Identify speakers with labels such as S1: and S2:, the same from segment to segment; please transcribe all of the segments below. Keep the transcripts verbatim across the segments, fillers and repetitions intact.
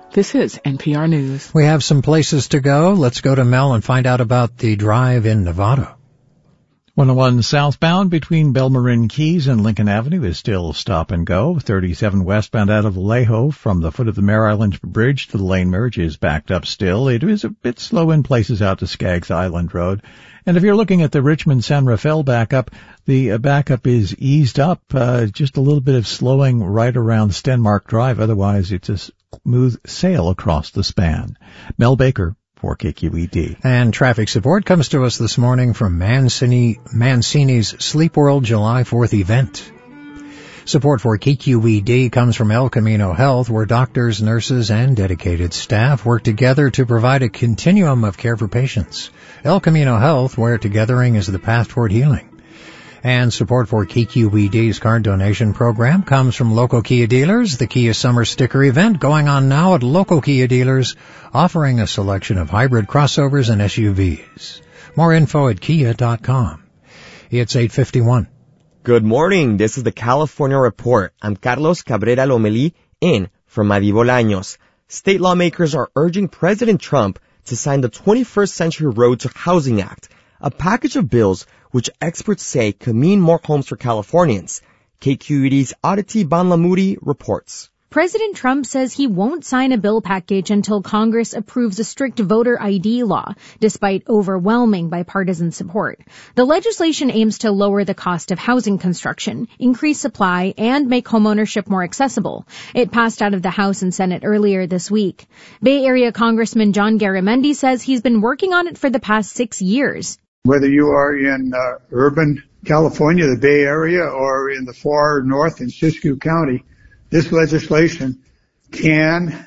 S1: This is N P R News.
S2: We have some places to go. Let's go to Mel and find out about the drive in Nevada.
S3: one oh one southbound between Belmarin Keys and Lincoln Avenue is still stop and go. thirty-seven westbound out of Vallejo from the foot of the Mare Island Bridge to the lane merge is backed up still. It is a bit slow in places out to Skaggs Island Road. And if you're looking at the Richmond-San Rafael backup, the backup is eased up, uh, just a little bit of slowing right around Stenmark Drive. Otherwise, it's a smooth sail across the span. Mel Baker for K Q E D.
S2: And traffic support comes to us this morning from Mancini, Mancini's Sleep World July fourth event. Support for K Q E D comes from El Camino Health, where doctors, nurses, and dedicated staff work together to provide a continuum of care for patients. El Camino Health, where togethering is the path toward healing. And support for K Q E D's card donation program comes from local Kia dealers. The Kia Summer Sticker event going on now at local Kia dealers, offering a selection of hybrid crossovers and S U Vs. More info at kia dot com. It's eight fifty-one.
S4: Good morning. This is the California Report. I'm Carlos Cabrera Lomelí, in for Madi Bolaños. State lawmakers are urging President Trump to sign the twenty-first Century Road to Housing Act, a package of bills which experts say could mean more homes for Californians. K Q E D's Aditi Banlamudi reports.
S5: President Trump says he won't sign a bill package until Congress approves a strict voter I D law, despite overwhelming bipartisan support. The legislation aims to lower the cost of housing construction, increase supply, and make homeownership more accessible. It passed out of the House and Senate earlier this week. Bay Area Congressman John Garamendi says he's been working on it for the past six years.
S6: Whether you are in uh, urban California, the Bay Area, or in the far north in Siskiyou County, this legislation can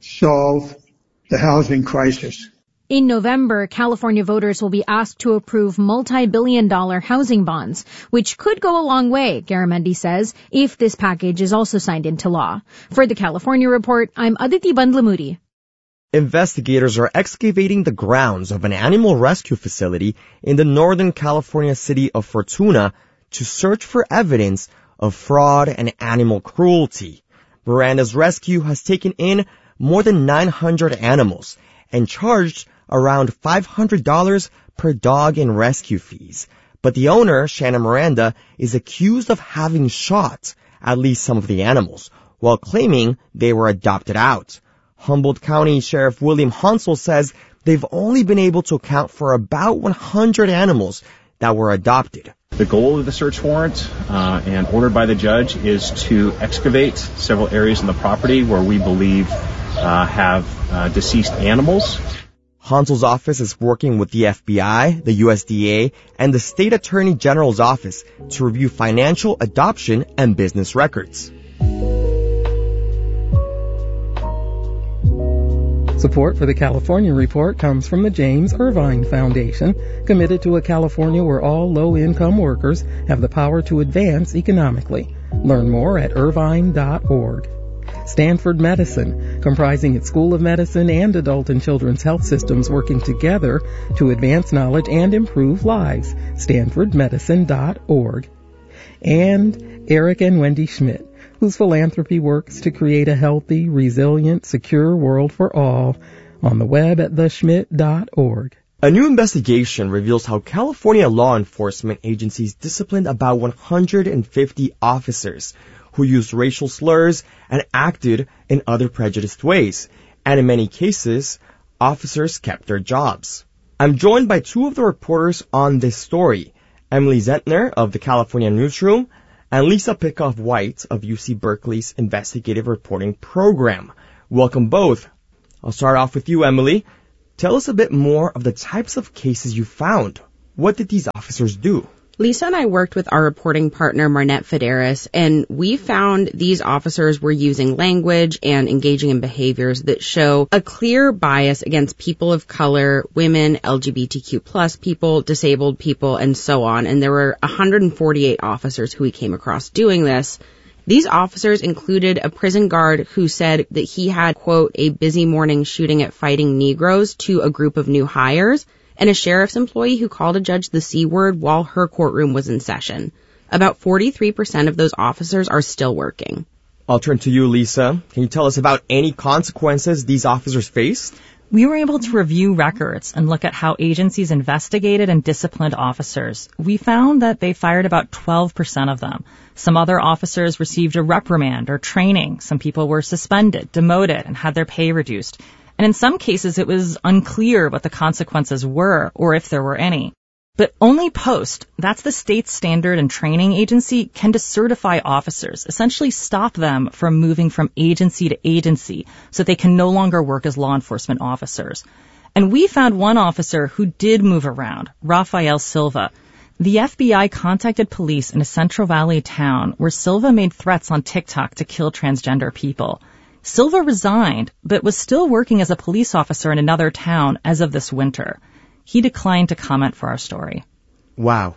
S6: solve the housing crisis.
S5: In November, California voters will be asked to approve multi-billion dollar housing bonds, which could go a long way, Garamendi says, if this package is also signed into law. For the California Report, I'm Aditi Bandlamudi.
S4: Investigators are excavating the grounds of an animal rescue facility in the Northern California city of Fortuna to search for evidence of fraud and animal cruelty. Miranda's Rescue has taken in more than nine hundred animals and charged around five hundred dollars per dog in rescue fees. But the owner, Shannon Miranda, is accused of having shot at least some of the animals, while claiming they were adopted out. Humboldt County Sheriff William Hansel says they've only been able to account for about one hundred animals that were adopted.
S7: The goal of the search warrant uh, and ordered by the judge is to excavate several areas in the property where we believe uh, have uh, deceased animals.
S4: Hansel's office is working with the F B I, the U S D A, and the State Attorney General's office to review financial, adoption, and business records.
S8: Support for the California Report comes from the James Irvine Foundation, committed to a California where all low-income workers have the power to advance economically. Learn more at irvine dot org. Stanford Medicine, comprising its School of Medicine and adult and children's health systems working together to advance knowledge and improve lives. stanford medicine dot org. And Eric and Wendy Schmidt, whose philanthropy works to create a healthy, resilient, secure world for all, on the web at the schmidt dot org.
S4: A new investigation reveals how California law enforcement agencies disciplined about one hundred fifty officers who used racial slurs and acted in other prejudiced ways. And in many cases, officers kept their jobs. I'm joined by two of the reporters on this story, Emily Zentner of the California Newsroom and Lisa Pickoff-White of U C Berkeley's investigative reporting program. Welcome both. I'll start off with you, Emily. Tell us a bit more of the types of cases you found. What did these officers do?
S9: Lisa and I worked with our reporting partner, Marnette Federis, and we found these officers were using language and engaging in behaviors that show a clear bias against people of color, women, L G B T Q plus people, disabled people, and so on. And there were one hundred forty-eight officers who we came across doing this. These officers included a prison guard who said that he had, quote, a busy morning shooting at fighting Negroes to a group of new hires, and a sheriff's employee who called a judge the C word while her courtroom was in session. About forty-three percent of those officers are still working.
S4: I'll turn to you, Lisa. Can you tell us about any consequences these officers faced?
S10: We were able to review records and look at how agencies investigated and disciplined officers. We found that they fired about twelve percent of them. Some other officers received a reprimand or training. Some people were suspended, demoted, and had their pay reduced. And in some cases, it was unclear what the consequences were or if there were any. But only Post, that's the state's standard and training agency, can decertify officers, essentially stop them from moving from agency to agency so they can no longer work as law enforcement officers. And we found one officer who did move around, Rafael Silva. The F B I contacted police in a Central Valley town where Silva made threats on TikTok to kill transgender people. Silva resigned, but was still working as a police officer in another town as of this winter. He declined to comment for our story.
S4: Wow.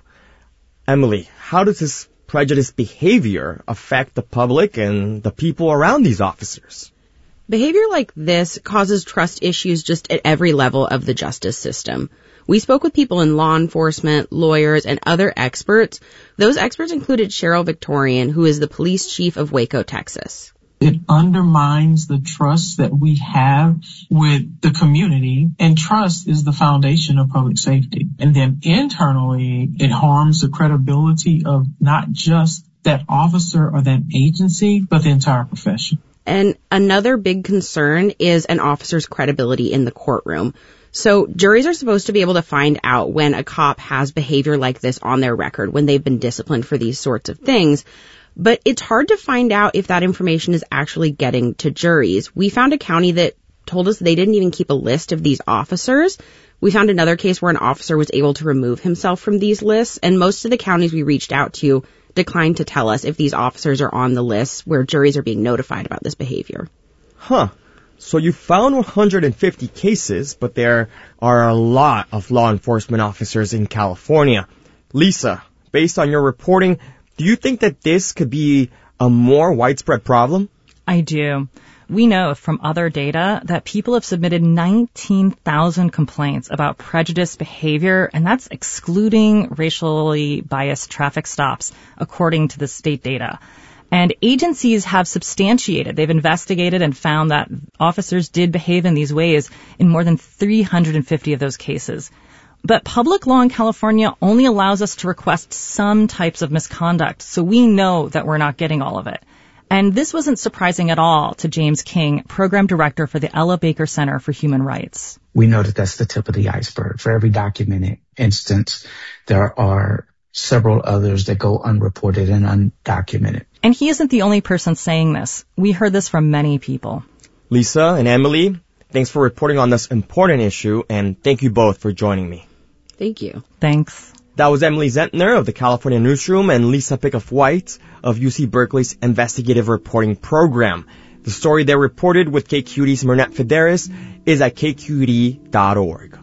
S4: Emily, how does this prejudiced behavior affect the public and the people around these officers?
S9: Behavior like this causes trust issues just at every level of the justice system. We spoke with people in law enforcement, lawyers, and other experts. Those experts included Cheryl Victorian, who is the police chief of Waco, Texas.
S11: It undermines the trust that we have with the community, and trust is the foundation of public safety. And then internally, it harms the credibility of not just that officer or that agency, but the entire profession.
S9: And another big concern is an officer's credibility in the courtroom. So juries are supposed to be able to find out when a cop has behavior like this on their record, when they've been disciplined for these sorts of things. But it's hard to find out if that information is actually getting to juries. We found a county that told us they didn't even keep a list of these officers. We found another case where an officer was able to remove himself from these lists, and most of the counties we reached out to declined to tell us if these officers are on the lists where juries are being notified about this behavior.
S4: Huh. So you found one hundred fifty cases, but there are a lot of law enforcement officers in California. Lisa, based on your reporting, do you think that this could be a more widespread problem?
S10: I do. We know from other data that people have submitted nineteen thousand complaints about prejudiced behavior, and that's excluding racially biased traffic stops, according to the state data. And agencies have substantiated, they've investigated and found that officers did behave in these ways in more than three hundred fifty of those cases. But public law in California only allows us to request some types of misconduct, so we know that we're not getting all of it. And this wasn't surprising at all to James King, Program Director for the Ella Baker Center for Human Rights.
S12: We know that that's the tip of the iceberg. For every documented instance, there are several others that go unreported and undocumented.
S10: And he isn't the only person saying this. We heard this from many people.
S4: Lisa and Emily, thanks for reporting on this important issue, and thank you both for joining me.
S9: Thank you.
S10: Thanks.
S4: That was Emily Zentner of the California Newsroom and Lisa Pickoff-White of U C Berkeley's Investigative Reporting Program. The story they reported with K Q E D's Mernette Federis is at K Q E D dot org.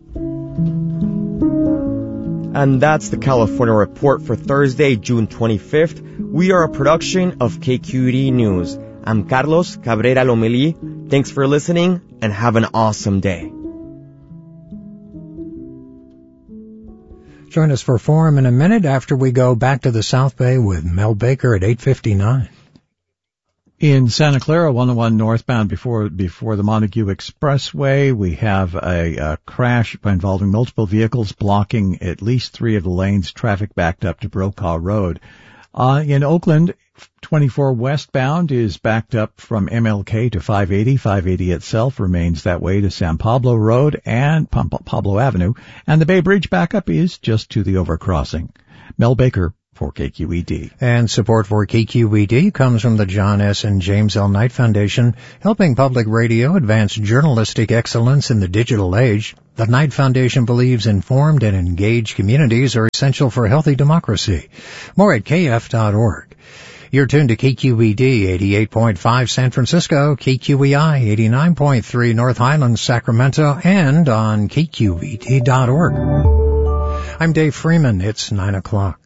S4: And that's the California Report for Thursday, June twenty-fifth. We are a production of K Q E D News. I'm Carlos Cabrera Lomelí. Thanks for listening and have an awesome day.
S2: Join us for Forum in a minute after we go back to the South Bay with Mel Baker at eight fifty-nine.
S3: In Santa Clara, one oh one northbound before before the Montague Expressway, we have a, a crash involving multiple vehicles blocking at least three of the lanes, traffic backed up to Brokaw Road. Uh, in Oakland, twenty-four westbound is backed up from M L K to five eighty. five eighty itself remains that way to San Pablo Road and Pablo Avenue. And the Bay Bridge backup is just to the overcrossing. Mel Baker for K Q E D.
S2: And support for K Q E D comes from the John S. and James L. Knight Foundation, helping public radio advance journalistic excellence in the digital age. The Knight Foundation believes informed and engaged communities are essential for healthy democracy. More at K F dot org. You're tuned to K Q E D eighty-eight point five San Francisco, K Q E I eighty-nine point three North Highlands, Sacramento, and on K Q E D dot org. I'm Dave Freeman. It's nine o'clock.